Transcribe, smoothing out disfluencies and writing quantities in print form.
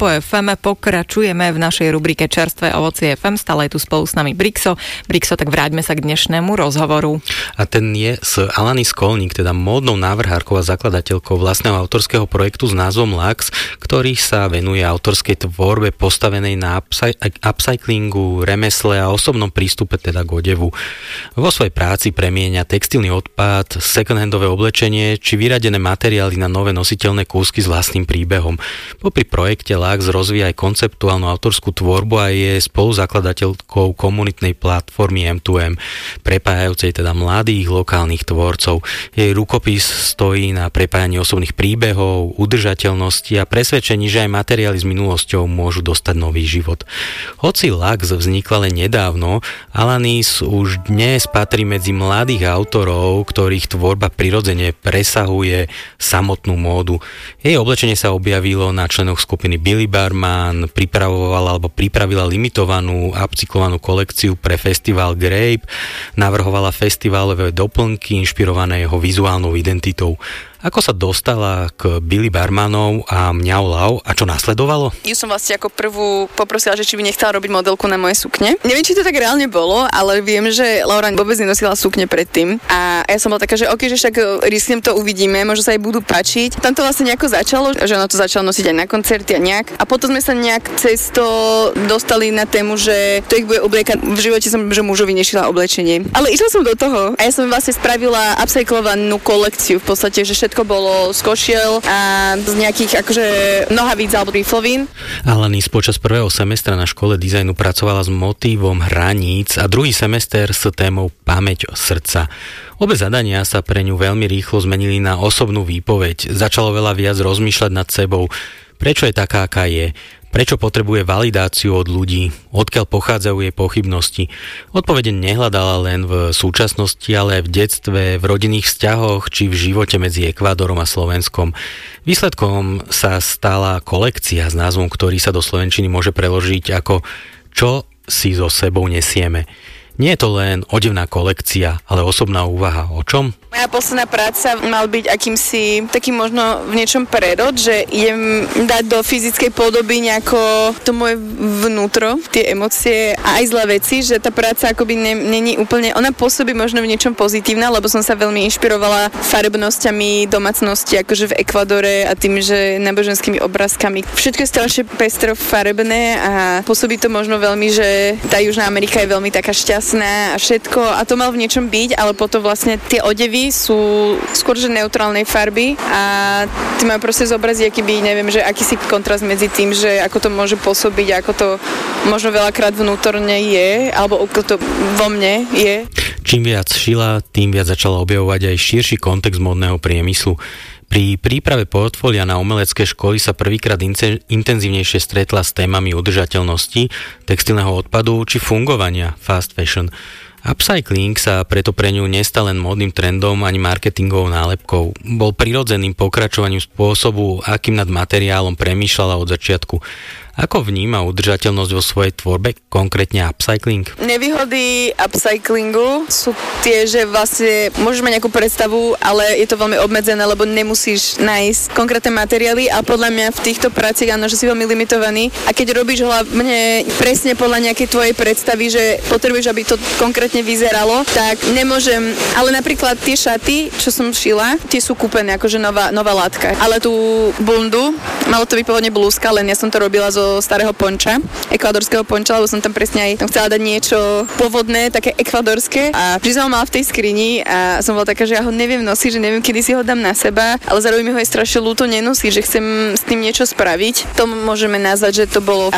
ZAPO FM. Pokračujeme v našej rubrike Čerstvé ovocie FM. Stále je tu spolu s nami Brixo. Brixo, tak vráťme sa k dnešnému rozhovoru. A ten je s Alany Skolník, teda módnou návrhárkou a zakladateľkou vlastného autorského projektu s názvom Lux, ktorý sa venuje autorskej tvorbe postavenej na upcyclingu, remesle a osobnom prístupe teda k odevu. Vo svojej práci premieňa textilný odpad, second-handové oblečenie či vyradené materiály na nové nositeľné kúsky s vlastným príbehom. Popri projekte Lux rozvíja aj konceptuálnu autorskú tvorbu a je spoluzakladateľkou komunitnej platformy M2M, prepájajúcej teda mladých lokálnych tvorcov. Jej rukopis stojí na prepájaní osobných príbehov, udržateľnosti a presvedčení, že aj materiály s minulosťou môžu dostať nový život. Hoci Lux vznikla len nedávno, Alanis už dnes patrí medzi mladých autorov, ktorých tvorba prirodzene presahuje samotnú módu. Jej oblečenie sa objavilo na členoch skupiny Billy Barman, pripravila limitovanú upcyklovanú kolekciu pre festival Grape, navrhovala festiválové doplnky inšpirované jeho vizuálnou identitou. Ako sa dostala k Billy Barmanov a Mňau Lau a čo nasledovalo? Ju som vlastne ako prvú poprosila, že či by nechcela robiť modelku na moje sukne. Neviem, či to tak reálne bolo, ale viem, že Laura vôbec nenosila sukne predtým. A ja som bola taká, že OK, že však risknem to, uvidíme, možno sa jej budú páčiť. Tam to vlastne nejako začalo, že ona to začala nosiť aj na koncerty a nejak. A potom sme sa nejak cez to dostali na tému, že to ich bude obliekať. V živote som, že mužovi nešila oblečenie. Ale išla som do toho a ja som vlastne spravila upcyklovanú kolekciu v podstate, že všetko bolo z košiel a z nejakých akože nohavíc alebo riflovín. Alanis počas prvého semestra na škole dizajnu pracovala s motívom hraníc a druhý semester s témou Pamäť srdca. Obe zadania sa pre ňu veľmi rýchlo zmenili na osobnú výpoveď. Začalo veľa viac rozmýšľať nad sebou. Prečo je taká, aká je? Prečo potrebuje validáciu od ľudí? Odkiaľ pochádzajú jej pochybnosti? Odpovede nehľadala len v súčasnosti, ale aj v detstve, v rodinných vzťahoch či v živote medzi Ekvádorom a Slovenskom. Výsledkom sa stala kolekcia s názvom, ktorý sa do slovenčiny môže preložiť ako Čo si so sebou nesieme. Nie je to len odevná kolekcia, ale osobná úvaha. O čom? Moja posledná práca mal byť akýmsi takým možno v niečom prerod, že idem dať do fyzickej podoby nejako to moje vnútro, tie emócie a aj zlé veci, že tá práca akoby není úplne, ona pôsobí možno v niečom pozitívna, lebo som sa veľmi inšpirovala farebnosťami domácnosti, akože v Ekvádore a tým, že náboženskými obrázkami. Všetko je strašne pestro farebné a pôsobí to možno veľmi, že tá Južná Amerika je veľmi taká šťastná a všetko a to mal v niečom byť, ale potom vlastne tie odevy sú skôr, že neutrálnej farby a ty majú proste zobraziť akýby, neviem, že akýsi kontrast medzi tým, že ako to môže pôsobiť a ako to možno veľakrát vnútorne je, alebo ako to vo mne je. Čím viac šila, tým viac začala objavovať aj širší kontext módneho priemyslu. Pri príprave portfólia na umelecké školy sa prvýkrát intenzívnejšie stretla s témami udržateľnosti, textilného odpadu či fungovania fast fashion. Upcycling sa preto pre ňu nestal len módnym trendom ani marketingovou nálepkou. Bol prirodzeným pokračovaním spôsobu, akým nad materiálom premýšľala od začiatku. Ako vníma udržateľnosť vo svojej tvorbe, konkrétne upcycling? Nevýhody upcyclingu sú tie, že vlastne môžeš mať nejakú predstavu, ale je to veľmi obmedzené, lebo nemusíš nájsť konkrétne materiály a podľa mňa v týchto práciach áno, že si veľmi limitovaný a keď robíš hlavne presne podľa nejakej tvojej predstavy, že potrebuješ, aby to konkrétne vyzeralo, tak nemôžem, ale napríklad tie šaty, čo som šila, tie sú kúpené, akože nová látka, ale tú bundu, malo to byť pôvodne blúzka, len ja som to robila zo starého ponča, ekvadorského ponča, lebo som tam presne aj tam chcela dať niečo pôvodné, také ekvadorské a vždy som ho mala v tej skrini a som bola taká, že ja ho neviem nosiť, že neviem, kedy si ho dám na seba, ale zároveň mi ho je strašne ľúto nenosiť, že chcem s tým niečo spraviť. To môžeme nazvať, že to bolo